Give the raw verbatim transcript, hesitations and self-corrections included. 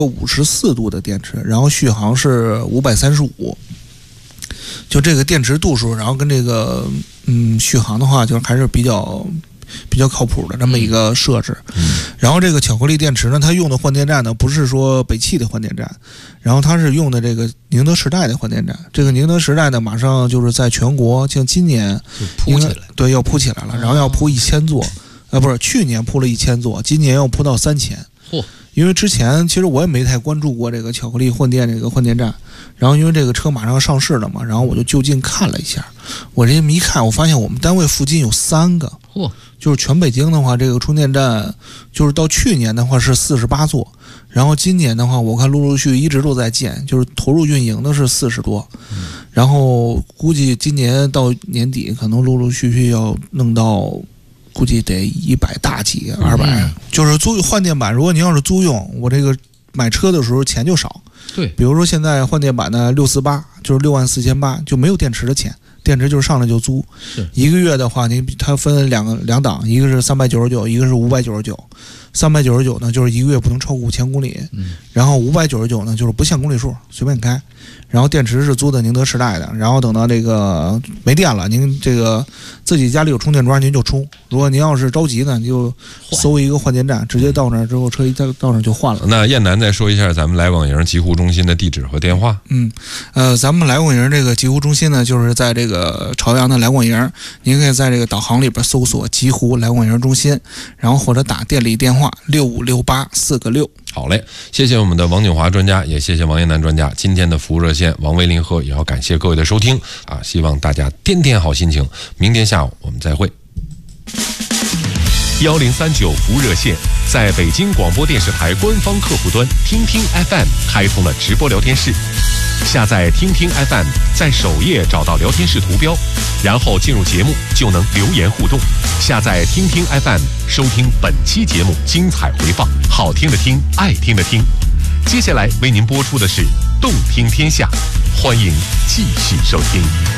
五十四度的电池，然后续航是五百三十五。就这个电池度数，然后跟这个嗯续航的话，就是还是比较比较靠谱的这么一个设置。 嗯、 然后这个巧克力电池呢，它用的换电站呢不是说北汽的换电站，然后它是用的这个宁德时代的换电站。这个宁德时代呢，马上就是在全国，像今年就铺起来， 对，要铺起来了，然后要铺一千座，啊，不是去年铺了一千座，今年要铺到三千。 嚯！ 因为之前其实我也没太关注过这个巧克力换电这个换电站，然后因为这个车马上要上市了嘛，然后我就就近看了一下，我这么一看，我发现我们单位附近有三个， 嚯， 就是全北京的话，这个充电站就是到去年的话是四十八座，然后今年的话，我看陆陆续续一直都在建，就是投入运营的是四十多，然后估计今年到年底可能陆陆续续要弄到。估计得一百大几，二百、嗯，就是租换电板。如果您要是租用，我这个买车的时候钱就少。 对， 比如说现在换电板的六四八，就是六万四千八，就没有电池的钱，电池就是上来就租。一个月的话，您它分两个两档，一个是三百九十九，一个是五百九十九。三百九十九呢，就是一个月不能超过五千公里， 嗯， 然后五百九十九呢，就是不限公里数，随便开。然后电池是租的宁德时代的，然后等到这个没电了，您这个自己家里有充电桩，您就充。如果您要是着急呢，你就搜一个换电站，直接到那儿之后，车一到到那儿就换了。 那燕南再说一下咱们来广营极狐中心的地址和电话。 嗯，呃，咱们来广营这个极狐中心呢，就是在这个朝阳的来广营，您可以在这个导航里边搜索极狐来广营中心，然后或者打店里电话六五六八四个六。 好嘞，谢谢我们的王景华专家，也谢谢王燕南专家。今天的服务热线，王维林和也要感谢各位的收听啊！希望大家天天好心情。明天下午我们再会。 幺零三九服务热线在北京广播电视台官方客户端听听 F M 开通了直播聊天室。下载听听 F M， 在首页找到聊天室图标，然后进入节目就能留言互动。下载听听 F M， 收听本期节目精彩回放，好听的听，爱听的听。接下来为您播出的是动听天下，欢迎继续收听。